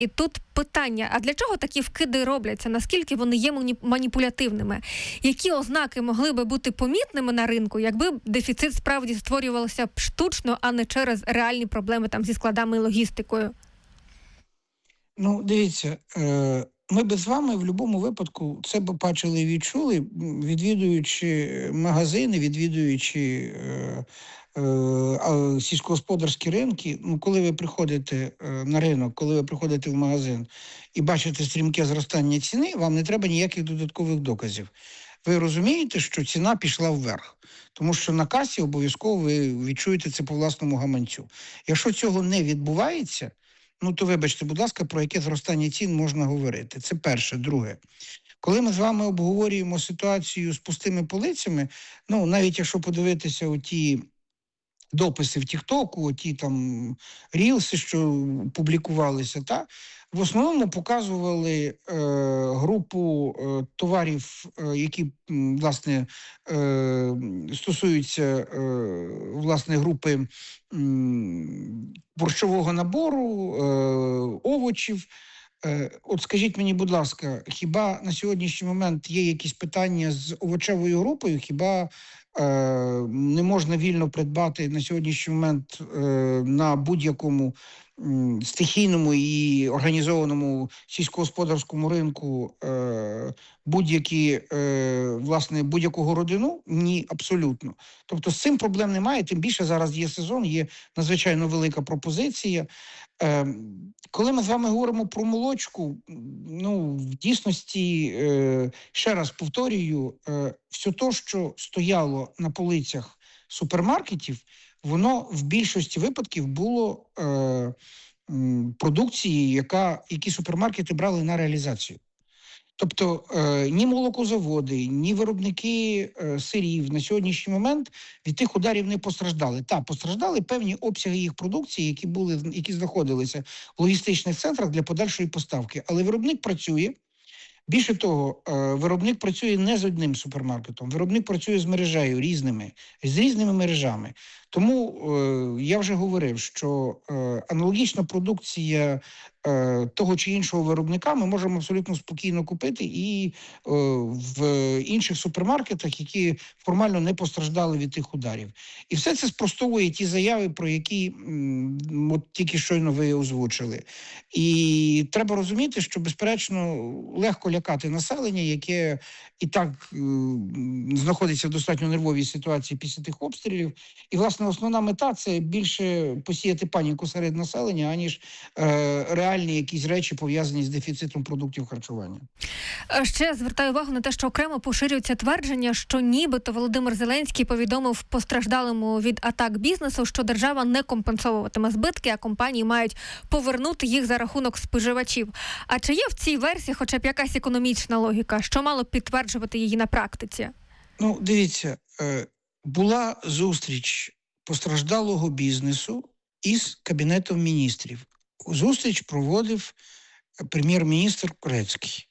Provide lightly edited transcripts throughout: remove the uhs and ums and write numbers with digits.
І тут питання, а для чого такі вкиди робляться? Наскільки вони є маніпулятивними? Які ознаки могли би бути помітними на ринку, якби дефіцит справді створювався б штучно, а не через реальні проблеми там зі складами і логістикою? Ну, дивіться, ми б з вами в будь-якому випадку це б бачили і відчули, відвідуючи магазини, відвідуючи сільськогосподарські ринки. Ну, коли ви приходите на ринок, коли ви приходите в магазин і бачите стрімке зростання ціни, вам не треба ніяких додаткових доказів. Ви розумієте, що ціна пішла вверх, тому що на касі обов'язково ви відчуєте це по власному гаманцю. Якщо цього не відбувається, ну, то вибачте, будь ласка, про яке зростання цін можна говорити. Це перше. Друге. Коли ми з вами обговорюємо ситуацію з пустими полицями, ну, навіть якщо подивитися оті дописи в Тіктоку, оті там рілси, що публікувалися, в основному показували групу товарів, які, власне, стосуються, власне, групи борщового набору, овочів. От скажіть мені, будь ласка, хіба на сьогоднішній момент є якісь питання з овочевою групою? Хіба не можна вільно придбати на сьогоднішній момент на будь-якому стихійному і організованому сільськогосподарському ринку власне, будь-яку родину? Ні, абсолютно. Тобто з цим проблем немає, тим більше зараз є сезон, є надзвичайно велика пропозиція. Коли ми з вами говоримо про молочку, ну, в дійсності, ще раз повторюю, все те, що стояло на полицях супермаркетів, воно в більшості випадків було продукції, які супермаркети брали на реалізацію. Тобто ні молокозаводи, ні виробники сирів на сьогоднішній момент від тих ударів не постраждали. Так, постраждали певні обсяги їх продукції, які знаходилися в логістичних центрах для подальшої поставки. Але виробник працює. Більше того, виробник працює не з одним супермаркетом, виробник працює з мережею з різними мережами. Тому я вже говорив, що аналогічна продукція того чи іншого виробника ми можемо абсолютно спокійно купити і в інших супермаркетах, які формально не постраждали від тих ударів. І все це спростовує ті заяви, про які от тільки щойно ви озвучили. І треба розуміти, що, безперечно, легко лякати населення, яке і так знаходиться в достатньо нервовій ситуації після тих обстрілів. І, власне, основна мета – це більше посіяти паніку серед населення, аніж реальні якісь речі, пов'язані з дефіцитом продуктів харчування. Ще звертаю увагу на те, що окремо поширюється твердження, що нібито Володимир Зеленський повідомив постраждалому від атак бізнесу, що держава не компенсовуватиме збитки, а компанії мають повернути їх за рахунок споживачів. А чи є в цій версії хоча б якась економічна логіка, що мало підтверджувати її на практиці? Ну, дивіться, була зустріч постраждалого бізнесу із Кабінетом міністрів. Зустріч проводив прем'єр-міністр Гройсман.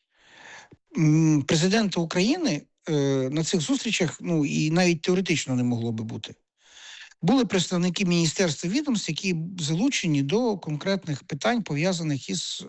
Президента України на цих зустрічах, ну, і навіть теоретично не могло би бути. Були представники міністерств і відомств, які залучені до конкретних питань, пов'язаних із,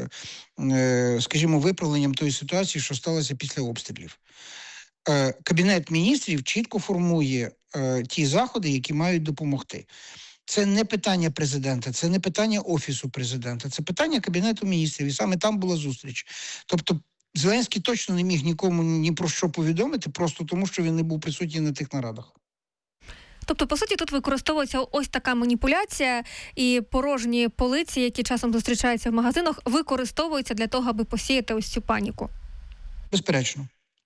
скажімо, виправленням тої ситуації, що сталося після обстрілів. Кабінет міністрів чітко формує ті заходи, які мають допомогти. Це не питання президента, це не питання Офісу президента, це питання Кабінету міністрів. І саме там була зустріч. Тобто Зеленський точно не міг нікому ні про що повідомити, просто тому, що він не був присутній на тих нарадах. Тобто, по суті, тут використовується ось така маніпуляція, і порожні полиці, які часом зустрічаються в магазинах, використовуються для того, аби посіяти ось цю паніку. Безперечно.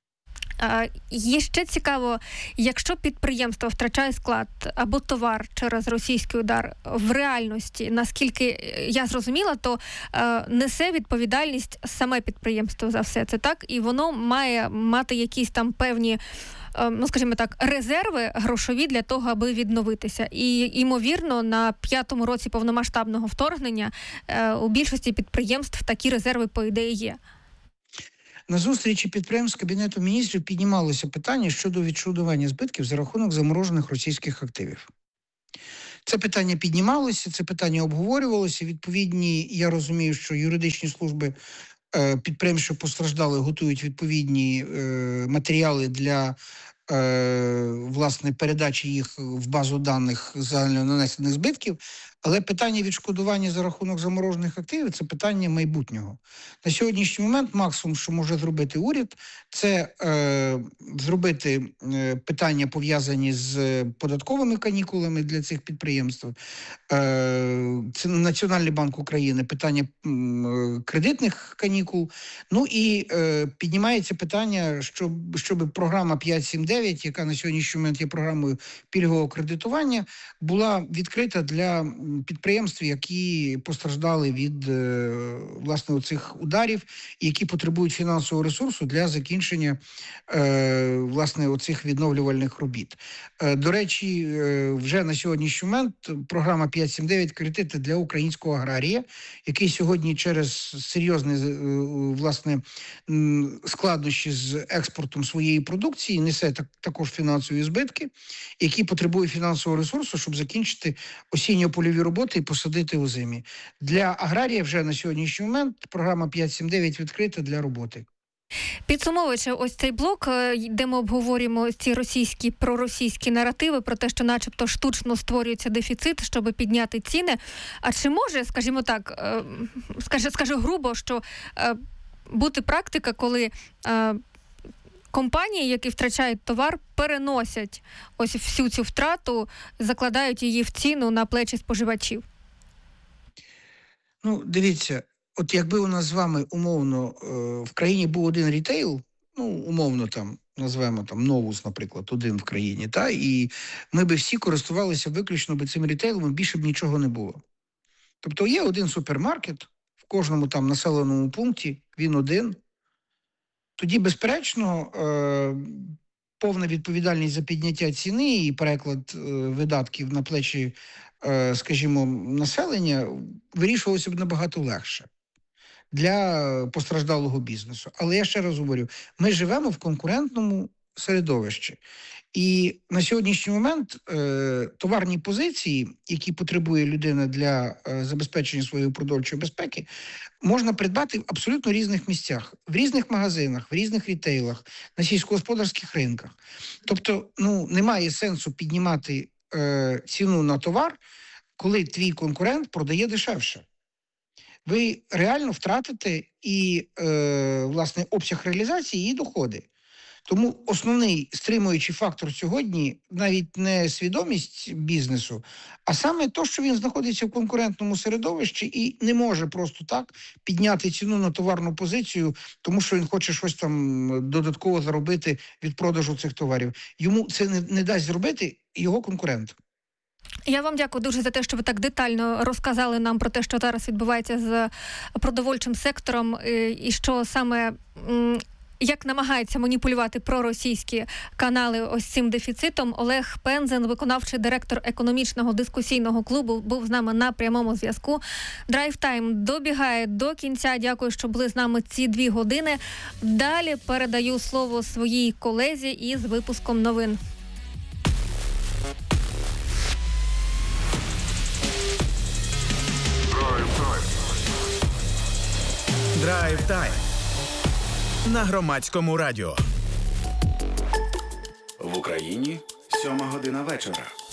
Є ще цікаво, якщо підприємство втрачає склад або товар через російський удар, в реальності, наскільки я зрозуміла, то несе відповідальність саме підприємство за все це, так? І воно має мати якісь там певні, ну, скажімо так, резерви грошові для того, аби відновитися. І, ймовірно, на 5-му році повномасштабного вторгнення у більшості підприємств такі резерви, по ідеї, є. На зустрічі підприємств Кабінету міністрів піднімалося питання щодо відшкодування збитків за рахунок заморожених російських активів. Це питання піднімалося, це питання обговорювалося. Відповідні, я розумію, що юридичні служби підприємств, що постраждали, готують відповідні матеріали для власне передачі їх в базу даних загально нанесених збитків. Але питання відшкодування за рахунок заморожених активів – це питання майбутнього. На сьогоднішній момент максимум, що може зробити уряд, це зробити питання, пов'язані з податковими канікулами для цих підприємств. Це Національний банк України, питання кредитних канікул. Ну і піднімається питання, щоб програма 5.7.9, яка на сьогоднішній момент є програмою пільгового кредитування, була відкрита для підприємств, які постраждали від власне оцих ударів, які потребують фінансового ресурсу для закінчення власне оцих відновлювальних робіт. До речі, вже на сьогоднішній момент програма 5.7.9 кредити для українського аграрія, який сьогодні через серйозні власне складнощі з експортом своєї продукції несе також фінансові збитки, які потребують фінансового ресурсу, щоб закінчити осінньо-польові роботи і посадити озимі. Для аграрія вже на сьогоднішній момент програма 5.7.9 відкрита для роботи. Підсумовуючи ось цей блок, де ми обговорюємо ці російські, проросійські наративи про те, що начебто штучно створюється дефіцит, щоб підняти ціни. А чи може, скажімо так, скажу грубо, що бути практика, коли компанії, які втрачають товар, переносять ось всю цю втрату, закладають її в ціну на плечі споживачів? Ну, дивіться, от якби у нас з вами умовно в країні був один рітейл, ну, умовно там, назвемо там Новус, наприклад, один в країні, та, і ми би всі користувалися виключно би цим рітейлом, більше б нічого не було. Тобто є один супермаркет, в кожному там населеному пункті, він один. Тоді, безперечно, повна відповідальність за підняття ціни і переклад видатків на плечі, скажімо, населення вирішувалося б набагато легше для постраждалого бізнесу. Але я ще раз говорю, ми живемо в конкурентному середовищі. І на сьогоднішній момент товарні позиції, які потребує людина для забезпечення своєї продовольчої безпеки, можна придбати в абсолютно різних місцях, в різних магазинах, в різних рітейлах, на сільськогосподарських ринках. Тобто, ну, немає сенсу піднімати ціну на товар, коли твій конкурент продає дешевше. Ви реально втратите і, власне, обсяг реалізації, і доходи. Тому основний стримуючий фактор сьогодні навіть не свідомість бізнесу, а саме те, що він знаходиться в конкурентному середовищі і не може просто так підняти ціну на товарну позицію, тому що він хоче щось там додатково заробити від продажу цих товарів. Йому це не дасть зробити його конкурент. Я вам дякую дуже за те, що ви так детально розказали нам про те, що зараз відбувається з продовольчим сектором і що саме... Як намагаються маніпулювати проросійські канали ось цим дефіцитом. Олег Пензен, виконавчий директор економічного дискусійного клубу, був з нами на прямому зв'язку. Драйв Тайм добігає до кінця. Дякую, що були з нами ці 2 години. Далі передаю слово своїй колезі із випуском новин. Драйв Тайм на Громадському радіо. В Україні 7:00 вечора.